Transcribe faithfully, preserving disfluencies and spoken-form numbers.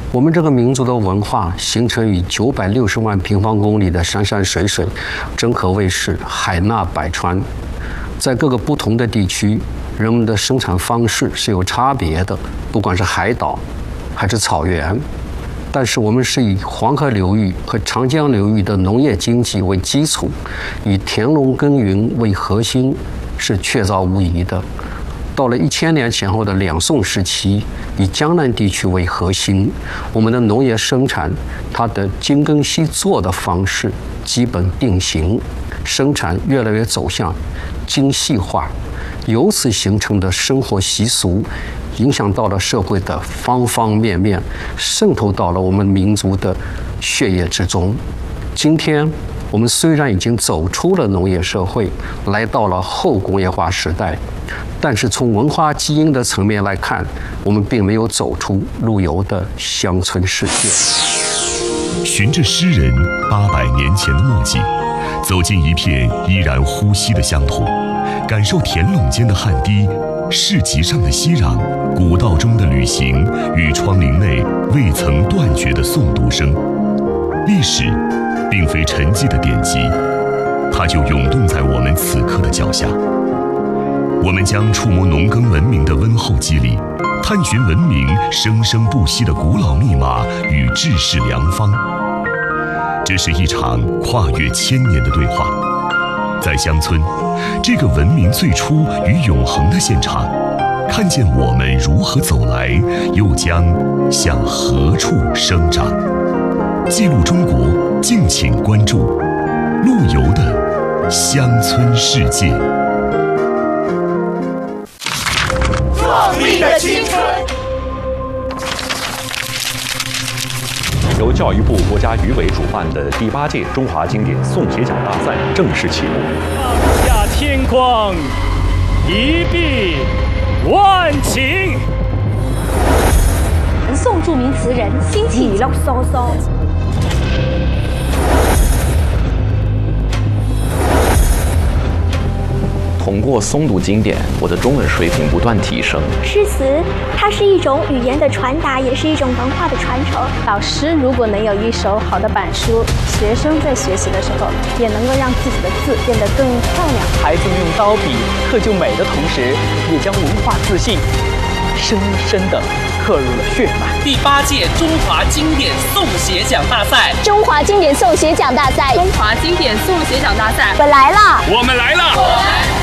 我们这个民族的文化形成于九百六十万平方公里的山山水水，真可谓是海纳百川。在各个不同的地区，人们的生产方式是有差别的，不管是海岛还是草原。但是我们是以黄河流域和长江流域的农业经济为基础，以田垄耕耘为核心，是确凿无疑的。到了一千年前后的两宋时期，以江南地区为核心，我们的农业生产它的精耕细作的方式基本定型，生产越来越走向精细化，由此形成的生活习俗，影响到了社会的方方面面，渗透到了我们民族的血液之中。今天我们虽然已经走出了农业社会，来到了后工业化时代，但是从文化基因的层面来看，我们并没有走出陆游的乡村世界。 循着诗人八百年前的墨迹，走进一片依然呼吸的乡土，感受田垄间的汗滴，市集上的熙攘，古道中的旅行与窗棂内未曾断绝的诵读声。历史并非沉寂的典籍，它就涌动在我们此刻的脚下。我们将触摸农耕文明的温厚肌理，探寻文明生生不息的古老密码与治世良方。这是一场跨越千年的对话，在乡村这个文明最初与永恒的现场，看见我们如何走来，又将向何处生长。记录中国，敬请关注陆游的乡村世界。 壮丽的青春。 由教育部国家语委主办的第八届中华经典诵写奖大赛正式启幕。 上下天光，一碧万顷。 宋著名词人辛弃疾。嗦嗦。 通过诵读经典，我的中文水平不断提升。 诗词，它是一种语言的传达，也是一种文化的传承。 老师如果能有一手好的板书，学生在学习的时候也能够让自己的字变得更漂亮。 孩子们用刀笔刻就美的同时，也将文化自信深深地刻入了血脉。 第八届中华经典诵写奖大赛， 中华经典诵写奖大赛， 中华经典诵写奖大赛， 我来了， 我们来了。